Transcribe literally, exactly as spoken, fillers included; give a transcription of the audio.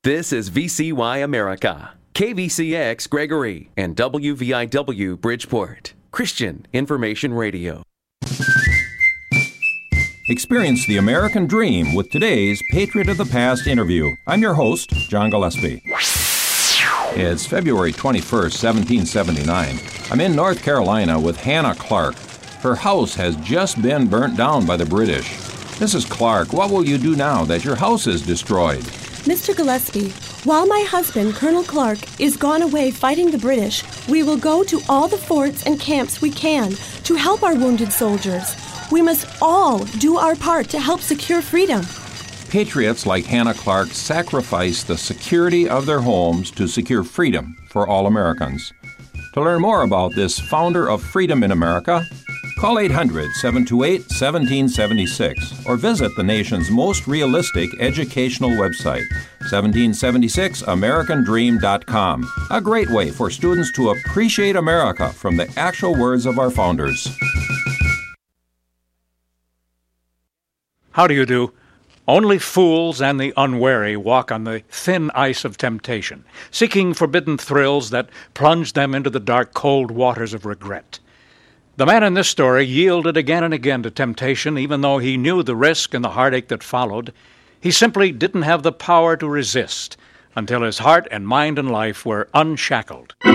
This is V C Y America, K V C X Gregory, and W V I W Bridgeport, Christian Information Radio. Experience the American dream with today's Patriot of the Past interview. I'm your host, John Gillespie. It's February twenty-first, seventeen seventy-nine. I'm in North Carolina with Hannah Clark. Her house has just been burnt down by the British. Missus Clark, what will you do now that your house is destroyed? Mister Gillespie, while my husband, Colonel Clark, is gone away fighting the British, we will go to all the forts and camps we can to help our wounded soldiers. We must all do our part to help secure freedom. Patriots like Hannah Clark sacrifice the security of their homes to secure freedom for all Americans. To learn more about this founder of freedom in America, call eight hundred, seven two eight, one seven seven six or visit the nation's most realistic educational website, seventeen seventy-six american dream dot com. A great way for students to appreciate America from the actual words of our founders. How do you do? Only fools and the unwary walk on the thin ice of temptation, seeking forbidden thrills that plunge them into the dark, cold waters of regret. The man in this story yielded again and again to temptation, even though he knew the risk and the heartache that followed. He simply didn't have the power to resist until his heart and mind and life were unshackled.